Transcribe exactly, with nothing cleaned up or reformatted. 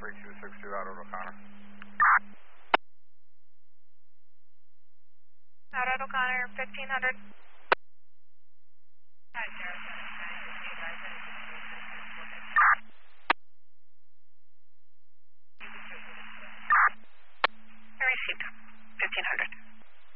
three two six two out of O'Connor. Out at O'Connor, fifteen hundred.